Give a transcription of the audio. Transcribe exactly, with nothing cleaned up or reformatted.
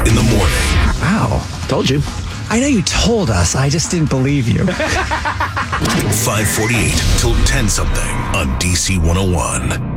in the morning. Wow. Told you. I know you told us. I just didn't believe you. five forty-eight till ten something on D C one oh one.